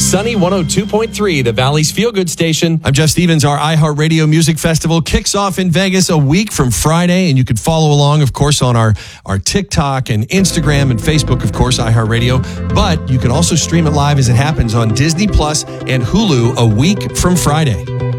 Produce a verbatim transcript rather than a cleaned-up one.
Sunny one oh two point three, the Valley's feel-good station. I'm Jeff Stevens. Our iHeartRadio Music Festival kicks off in Vegas a week from Friday, and you can follow along, of course, on our, our TikTok and Instagram and Facebook, of course, iHeartRadio. But you can also stream it live as it happens on Disney Plus and Hulu a week from Friday.